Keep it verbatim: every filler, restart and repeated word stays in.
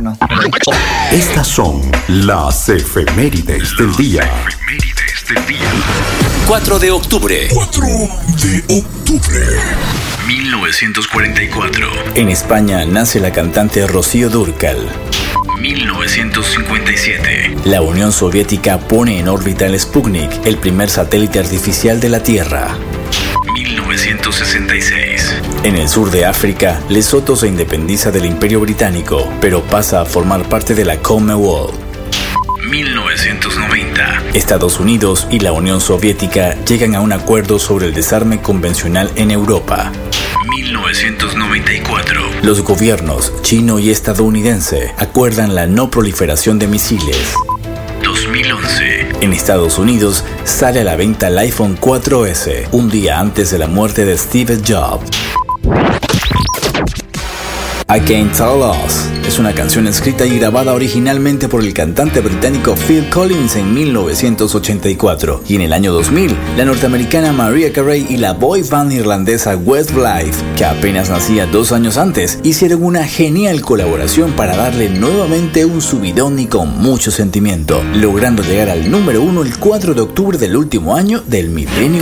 no. Estas son las efemérides del día. Efemérides del día. cuatro de octubre. cuatro de octubre. mil novecientos cuarenta y cuatro. En España nace la cantante Rocío Dúrcal. mil novecientos cincuenta y siete. La Unión Soviética pone en órbita el Sputnik, el primer satélite artificial de la Tierra. mil novecientos sesenta y seis. En el sur de África, Lesoto se independiza del Imperio Británico, pero pasa a formar parte de la Commonwealth. mil novecientos noventa. Estados Unidos y la Unión Soviética llegan a un acuerdo sobre el desarme convencional en Europa. mil novecientos noventa y cuatro. Los gobiernos chino y estadounidense acuerdan la no proliferación de misiles. dos mil once. En Estados Unidos sale a la venta el iPhone cuatro ese, un día antes de la muerte de Steve Jobs. I Can't Tell Us es una canción escrita y grabada originalmente por el cantante británico Phil Collins en mil novecientos ochenta y cuatro, y en el año dos mil, la norteamericana Mariah Carey y la boy band irlandesa Westlife, que apenas nacía dos años antes, hicieron una genial colaboración para darle nuevamente un subidón y con mucho sentimiento, logrando llegar al número uno el cuatro de octubre del último año del milenio.